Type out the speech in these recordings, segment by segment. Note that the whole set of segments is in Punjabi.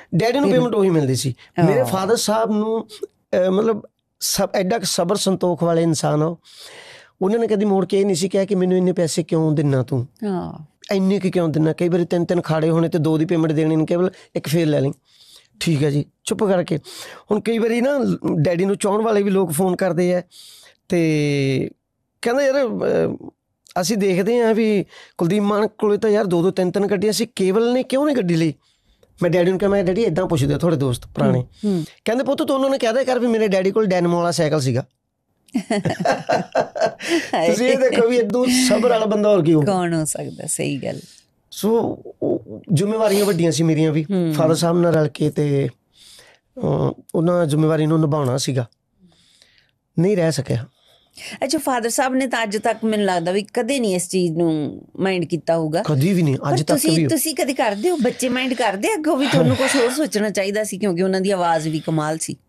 ਡੈਡੀ ਨੂੰ ਪੇਮੈਂਟ ਉਹੀ ਮਿਲਦੀ ਸੀ। ਮੇਰੇ ਫਾਦਰ ਸਾਹਿਬ ਨੂੰ ਮਤਲਬ ਐਡਾ ਸਬਰ ਸੰਤੋਖ ਵਾਲੇ ਇਨਸਾਨ ਆ। ਉਹਨਾਂ ਨੇ ਕਦੀ ਮੋੜ ਕੇ ਇਹ ਨਹੀਂ ਸੀ ਕਿਹਾ ਕਿ ਮੈਨੂੰ ਇੰਨੇ ਪੈਸੇ ਕਿਉਂ ਦਿੰਨਾ ਤੂੰ, ਇੰਨੇ ਕੁ ਕਿਉਂ ਦਿੰਨਾ। ਕਈ ਵਾਰੀ 3-3 ਖਾੜੇ ਹੋਣੇ ਤੇ 2 ਦੀ ਪੇਮੈਂਟ ਦੇਣੀ ਨਹੀਂ, ਕੇਵਲ ਇੱਕ ਫੇਰ ਲੈ ਲਈ, ਠੀਕ ਹੈ ਜੀ, ਚੁੱਪ ਕਰਕੇ। ਹੁਣ ਕਈ ਵਾਰੀ ਨਾ ਡੈਡੀ ਨੂੰ ਚਾਹੁਣ ਵਾਲੇ ਵੀ ਲੋਕ ਫੋਨ ਕਰਦੇ ਆ ਅਤੇ ਕਹਿੰਦਾ ਯਾਰ ਅਸੀਂ ਦੇਖਦੇ ਹਾਂ ਵੀ ਕੁਲਦੀਪ ਮਾਨ ਕੋਲ ਤਾਂ ਯਾਰ 2-2 3-3 ਗੱਡੀਆਂ ਸੀ, ਕੇਵਲ ਨੇ ਕਿਉਂ ਨਹੀਂ ਗੱਡੀ ਲਈ। ਮੈਂ ਡੈਡੀ ਨੂੰ ਕਿਹਾ, ਮੈਂ ਡੈਡੀ ਇੱਦਾਂ ਪੁੱਛਦੇ ਆ ਤੁਹਾਡੇ ਦੋਸਤ ਪੁਰਾਣੇ, ਕਹਿੰਦੇ ਪੁੱਤ ਤੂੰ ਉਹਨਾਂ ਨੇ ਕਹਿ ਦਿਆ ਕਰ ਵੀ ਮੇਰੇ ਡੈਡੀ ਕੋਲ ਡੈਨਮੋ ਵਾਲਾ ਸਾਈਕਲ ਸੀਗਾ। ਤੁਸੀਂ ਇਹ ਦੇਖੋ ਵੀ ਇਦੋਂ ਸਬਰ ਵਾਲਾ ਬੰਦਾ ਹੋਰ ਕੀ ਕੌਣ ਹੋ ਸਕਦਾ। ਸਹੀ ਗੱਲ। ਸੋ ਜ਼ਿੰਮੇਵਾਰੀਆਂ ਵੱਡੀਆਂ ਸੀ ਮੇਰੀਆਂ ਵੀ ਫਾਦਰ ਸਾਹਿਬ ਨਾਲ ਰਲ ਕੇ, ਅਤੇ ਉਹਨਾਂ ਜ਼ਿੰਮੇਵਾਰੀ ਨੂੰ ਨਿਭਾਉਣਾ ਸੀਗਾ, ਨਹੀਂ ਰਹਿ ਸਕਿਆ। ਅੱਛਾ, ਫਾਦਰ ਸਾਹਿਬ ਨੇ ਤਾਂ ਅੱਜ ਤੱਕ ਮੈਨੂੰ ਲੱਗਦਾ ਵੀ ਕਦੇ ਨਹੀਂ ਇਸ ਚੀਜ਼ ਨੂੰ ਮਾਈਂਡ ਕੀਤਾ ਹੋਊਗਾ। ਕਦੀ ਵੀ ਨਹੀਂ, ਅੱਜ ਤੱਕ ਵੀ। ਤੁਸੀਂ ਕਦੇ ਕਰਦੇ ਹੋ? ਬੱਚੇ ਮਾਈਂਡ ਕਰਦੇ ਅੱਗੋਂ ਵੀ ਤੁਹਾਨੂੰ ਕੁਛ ਹੋਰ ਸੋਚਣਾ ਚਾਹੀਦਾ ਸੀ ਕਿਉਂਕਿ ਉਹਨਾਂ ਦੀ ਆਵਾਜ਼ ਵੀ ਕਮਾਲ ਸੀ।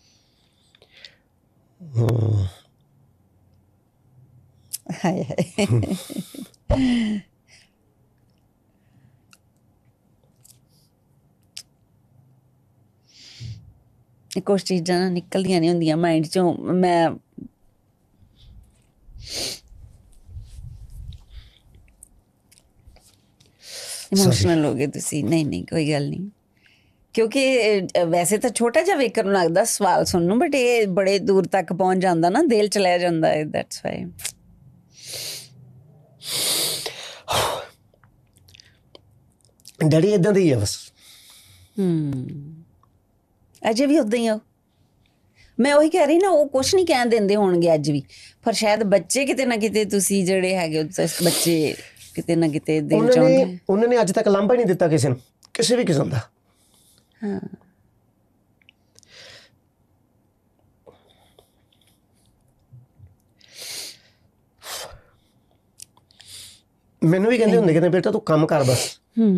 ਹਾਏ ਹਾਏ। ਕੁਛ ਚੀਜ਼ਾਂ ਨਾ ਨਿਕਲਦੀਆਂ ਨਹੀਂ ਹੁੰਦੀਆਂ ਮਾਈਂਡ ਚੋਂ। ਮੈਂ ਇਮੋਸ਼ਨਲ ਹੋ ਗਏ ਤੁਸੀਂ। ਨਹੀਂ ਕੋਈ ਗੱਲ ਨਹੀਂ, ਕਿਉਂਕਿ ਵੈਸੇ ਤਾਂ ਛੋਟਾ ਜਿਹਾ ਵੇਖਣ ਨੂੰ ਲੱਗਦਾ ਸਵਾਲ ਸੁਣਨ ਨੂੰ, ਬਟ ਇਹ ਬੜੇ ਦੂਰ ਤੱਕ ਪਹੁੰਚ ਜਾਂਦਾ ਨਾ, ਦਿਲ ਚ ਲੈ ਜਾਂਦਾ ਹੈ। That's why. ਡੈਡੀ ਏਦਾਂ ਦੀ ਹੈ ਬਸ। ਅਜੇ ਵੀ ਉੱਦਾਂ ਹੀ ਆ। ਮੈਂ ਉਹੀ ਕਹਿ ਰਹੀ ਨਾ, ਉਹ ਕੁਛ ਨਹੀਂ ਕਹਿਣ ਦਿੰਦੇ ਹੋਣਗੇ ਅੱਜ ਵੀ, ਪਰ ਸ਼ਾਇਦ ਬੱਚੇ ਕਿਤੇ ਨਾ ਕਿਤੇ, ਤੁਸੀਂ ਜਿਹੜੇ ਹੈਗੇ ਬੱਚੇ ਕਿਤੇ ਨਾ ਕਿਤੇ ਦਿਲ ਚਾਹੁੰਦੇ। ਉਹਨਾਂ ਨੇ ਅੱਜ ਤੱਕ ਲਾਂਭਾ ਨਹੀਂ ਦਿੱਤਾ ਕਿਸੇ ਨੂੰ, ਕਿਸੇ ਵੀ ਕਿਸਮ ਦਾ। ਹਾਂ, ਮੈਨੂੰ ਵੀ ਕਹਿੰਦੇ ਹੁੰਦੇ, ਕਹਿੰਦੇ ਬੇਟਾ ਤੂੰ ਕੰਮ ਕਰ ਬਸ।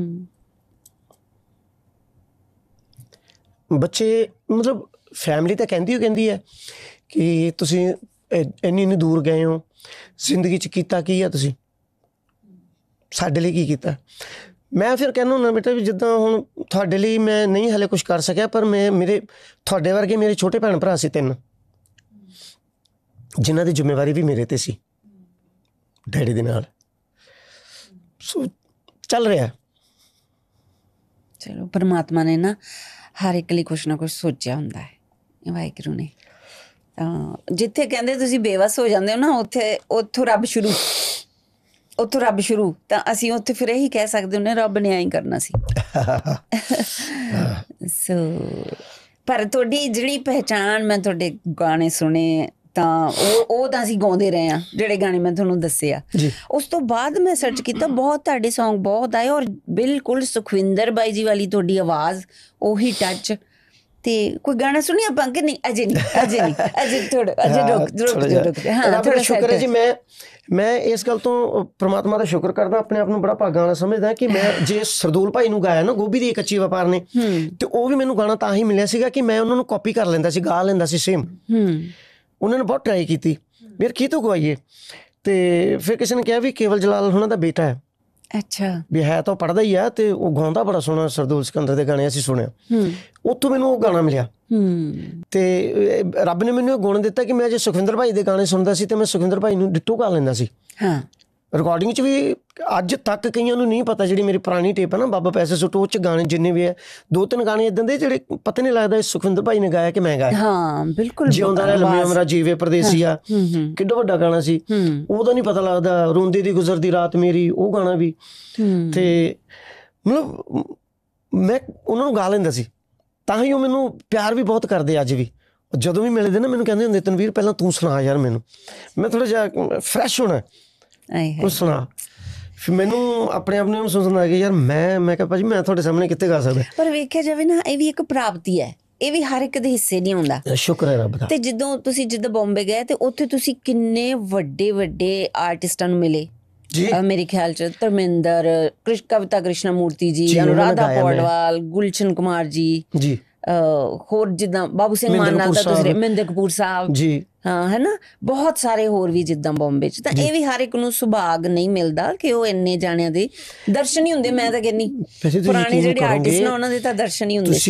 ਬੱਚੇ ਮਤਲਬ ਫੈਮਿਲੀ ਤਾਂ ਕਹਿੰਦੀ ਹੈ ਕਿ ਤੁਸੀਂ ਇੰਨੀ ਦੂਰ ਗਏ ਹੋ, ਜ਼ਿੰਦਗੀ 'ਚ ਕੀਤਾ ਕੀ ਆ ਤੁਸੀਂ, ਸਾਡੇ ਲਈ ਕੀ ਕੀਤਾ। ਮੈਂ ਫਿਰ ਕਹਿੰਦਾ ਹੁੰਦਾ ਬੇਟਾ ਵੀ ਜਿੱਦਾਂ ਹੁਣ ਤੁਹਾਡੇ ਲਈ ਮੈਂ ਨਹੀਂ ਹਾਲੇ ਕੁਛ ਕਰ ਸਕਿਆ, ਪਰ ਮੇਰੇ ਤੁਹਾਡੇ ਵਰਗੇ ਮੇਰੇ ਛੋਟੇ ਭੈਣ ਭਰਾ ਸੀ 3, ਜਿਨ੍ਹਾਂ ਦੀ ਜ਼ਿੰਮੇਵਾਰੀ ਵੀ ਮੇਰੇ 'ਤੇ ਸੀ ਡੈਡੀ ਦੇ ਨਾਲ। ਸੋ ਚੱਲ ਰਿਹਾ। ਚਲੋ, ਪਰਮਾਤਮਾ ਨੇ ਨਾ ਹਰ ਇੱਕ ਲਈ ਕੁਛ ਨਾ ਕੁਛ ਸੋਚਿਆ ਹੁੰਦਾ ਹੈ, ਵਾਹਿਗੁਰੂ ਨੇ। ਤਾਂ ਜਿੱਥੇ ਕਹਿੰਦੇ ਤੁਸੀਂ ਬੇਵੱਸ ਹੋ ਜਾਂਦੇ ਹੋ ਨਾ, ਉੱਥੋਂ ਰੱਬ ਸ਼ੁਰੂ। ਤਾਂ ਅਸੀਂ ਉੱਥੇ ਫਿਰ ਇਹੀ ਕਹਿ ਸਕਦੇ ਹੁੰਦੇ, ਰੱਬ ਨੇ ਐਂ ਕਰਨਾ ਸੀ। ਸੋ ਪਰ ਤੁਹਾਡੀ ਜਿਹੜੀ ਪਹਿਚਾਣ, ਮੈਂ ਤੁਹਾਡੇ ਗਾਣੇ ਸੁਣੇ ਤਾਂ ਉਹ ਤਾਂ ਅਸੀਂ ਗਾਉਂਦੇ ਰਹੇ ਹਾਂ, ਜਿਹੜੇ ਗਾਣੇ ਮੈਂ ਤੁਹਾਨੂੰ ਦੱਸੇ ਆ। ਉਸ ਤੋਂ ਬਾਅਦ ਮੈਂ ਸਰਚ ਕੀਤਾ, ਬਹੁਤ ਤੁਹਾਡੇ ਸੌਂਗ ਬਹੁਤ ਆਏ, ਔਰ ਬਿਲਕੁਲ ਸੁਖਵਿੰਦਰ ਬਾਈ ਜੀ ਵਾਲੀ ਤੁਹਾਡੀ ਆਵਾਜ਼, ਉਹੀ ਟੱਚ। ਤੇ ਕੋਈ ਗਾਣਾ ਸੁਣੀ ਆਪਾਂ ਕਿ ਨਹੀਂ? ਅਜੇ ਥੋੜਾ ਰੁਕ। ਹਾਂ, ਥੋੜਾ ਸ਼ੁਕਰ ਹੈ ਜੀ। ਮੈਂ ਇਸ ਗੱਲ ਤੋਂ ਪ੍ਰਮਾਤਮਾ ਦਾ ਸ਼ੁਕਰ ਕਰਦਾ, ਆਪਣੇ ਆਪ ਨੂੰ ਬੜਾ ਭਾਗਾਂ ਵਾਲਾ ਸਮਝਦਾ ਕਿ ਮੈਂ ਜੇ ਸਰਦੂਲ ਭਾਈ ਨੂੰ ਗਾਇਆ ਨਾ, ਗੋਭੀ ਦੀ ਕੱਚੀ ਵਪਾਰ ਨੇ, ਤੇ ਉਹ ਵੀ ਮੈਨੂੰ ਗਾਣਾ ਤਾਂ ਹੀ ਮਿਲਿਆ ਸੀਗਾ ਕਿ ਮੈਂ ਉਹਨਾਂ ਨੂੰ ਕਾਪੀ ਕਰ ਲੈਂਦਾ ਸੀ, ਗਾ ਲੈਂਦਾ ਸੀ ਸੇਮ। ਉਹਨਾਂ ਨੇ ਬਹੁਤ ਟਰਾਈ ਕੀਤੀ ਵੀ ਯਾਰ ਕੀ ਤੋਂ ਗਵਾਈਏ, ਤੇ ਫਿਰ ਕਿਸੇ ਨੇ ਕਿਹਾ ਵੀ ਕੇਵਲ ਜਲਾਲ ਉਹਨਾਂ ਦਾ ਬੇਟਾ ਹੈ। ਅੱਛਾ। ਵੀ ਹੈ ਤਾਂ ਉਹ ਪੜ੍ਹਦਾ ਹੀ ਆ, ਤੇ ਉਹ ਗਾਉਂਦਾ ਬੜਾ ਸੋਹਣਾ, ਸਰਦੂਲ ਸਿਕੰਦਰ ਦੇ ਗਾਣੇ ਅਸੀਂ ਸੁਣਿਆ, ਉੱਥੋਂ ਮੈਨੂੰ ਉਹ ਗਾਣਾ ਮਿਲਿਆ। ਤੇ ਰੱਬ ਨੇ ਮੈਨੂੰ ਇਹ ਗੁਣ ਦਿੱਤਾ ਕਿ ਮੈਂ ਜੇ ਸੁਖਵਿੰਦਰ ਭਾਈ ਦੇ ਗਾਣੇ ਸੁਣਦਾ ਸੀ ਤੇ ਮੈਂ ਸੁਖਵਿੰਦਰ ਭਾਈ ਨੂੰ ਡਿੱਟੋ ਗਾ ਲੈਂਦਾ ਸੀ। ਰਿਕਾਰਡਿੰਗ 'ਚ ਵੀ ਅੱਜ ਤੱਕ ਕਈਆਂ ਨੂੰ ਨਹੀਂ ਪਤਾ, ਜਿਹੜੀ ਮੇਰੀ ਪੁਰਾਣੀ ਟੇਪ ਹੈ ਨਾ, ਬਾਬਾ ਪੈਸੇ ਸੁੱਟੋ, ਉਹ 'ਚ ਗਾਣੇ ਜਿੰਨੇ ਵੀ ਹੈ, 2-3 ਗਾਣੇ ਇੱਦਾਂ ਦੇ ਜਿਹੜੇ ਪਤਾ ਨਹੀਂ ਲੱਗਦਾ ਸੁਖਵਿੰਦਰ ਭਾਈ ਨੇ ਗਾਇਆ ਕਿ ਮੈਂ ਗਾਇਆ। ਹਾਂ, ਬਿਲਕੁਲ। ਜਿਉਂਦਾ ਰਹਿ ਲੰਮੀ ਉਮਰਾਂ ਜੀਵੇ ਪਰਦੇਸੀਆ, ਕਿੱਡਾ ਵੱਡਾ ਗਾਣਾ ਸੀ, ਉਹਦਾ ਨਹੀਂ ਪਤਾ ਲੱਗਦਾ। ਰੋਂਦੀ ਦੀ ਗੁਜ਼ਰਦੀ ਰਾਤ ਮੇਰੀ, ਉਹ ਗਾਣਾ ਵੀ। ਤੇ ਮਤਲਬ ਮੈਂ ਉਹਨਾਂ ਨੂੰ ਗਾ ਲੈਂਦਾ ਸੀ, ਤਾਂ ਹੀ ਉਹ ਮੈਨੂੰ ਪਿਆਰ ਵੀ ਬਹੁਤ ਕਰਦੇ ਅੱਜ ਵੀ। ਜਦੋਂ ਵੀ ਮਿਲਦੇ ਨਾ ਮੈਨੂੰ ਕਹਿੰਦੇ ਹੁੰਦੇ, ਤਨਵੀਰ ਪਹਿਲਾਂ ਤੂੰ ਸੁਣਾ ਯਾਰ, ਮੈਂ ਥੋੜ੍ਹਾ ਜਿਹਾ ਫਰੈਸ਼ ਹੋਣਾ, ਕੁਛ ਸੁਣਾ। ਫਿਰ ਮੈਨੂੰ ਆਪਣੇ ਆਪ ਨੂੰ ਸੁਣਨ ਲੱਗ ਗਿਆ ਯਾਰ, ਮੈਂ ਕਿਹਾ ਭਾਜੀ ਮੈਂ ਤੁਹਾਡੇ ਸਾਹਮਣੇ ਕਿੱਥੇ ਗਾ ਸਕਦਾ। ਪਰ ਵੇਖਿਆ ਜਾਵੇ ਨਾ, ਇਹ ਵੀ ਇੱਕ ਪ੍ਰਾਪਤੀ ਹੈ, ਇਹ ਵੀ ਹਰ ਇੱਕ ਦੇ ਹਿੱਸੇ ਨਹੀਂ ਹੁੰਦਾ। ਸ਼ੁਕਰ ਹੈ ਰੱਬ ਦਾ। ਤੇ ਜਿੱਦਾਂ ਬੰਬੇ ਗਏ ਤੇ ਉੱਥੇ ਤੁਸੀਂ ਕਿੰਨੇ ਵੱਡੇ ਆਰਟਿਸਟਾਂ ਨੂੰ ਮਿਲੇ। ਮੇਰੇ ਖਿਆਲ 'ਚ ਧਰਮਿੰਦਰ, ਕਵਿਤਾ ਕ੍ਰਿਸ਼ਨਾ ਮੂਰਤੀ ਜੀ, ਅਨੁਰਾਧਾ ਪੌਡਵਾਲ, ਗੁਲਸ਼ਨ ਕੁਮਾਰ ਜੀ, ਹੋਰ ਜਿੱਦਾਂ ਬਾਬੂ ਸਿੰਘ ਮਾਨ ਨਾਲ ਦਾ ਤੁਸੀਂ, ਮਹਿੰਦਰ ਕਪੂਰ ਸਾਹਿਬ ਜੀ, ਹਾਂ, ਹੈ ਨਾ, ਬਹੁਤ ਸਾਰੇ ਹੋਰ ਵੀ ਜਿੱਦਾਂ ਬੰਬੇ 'ਚ। ਤਾਂ ਇਹ ਵੀ ਹਰ ਇੱਕ ਨੂੰ ਸੁਭਾਗ ਨਹੀਂ ਮਿਲਦਾ ਕਿ ਉਹ ਇੰਨੇ ਜਾਣਿਆਂ ਦੇ ਦਰਸ਼ਨ ਹੀ ਹੁੰਦੇ। ਮੈਂ ਤਾਂ ਕਹਿੰਦੀ ਪੁਰਾਣੇ ਜਿਹੜੇ ਆਰਟਿਸਟ ਨੇ ਉਹਨਾਂ ਦੇ ਤਾਂ ਦਰਸ਼ਨ ਹੀ ਹੁੰਦੇ।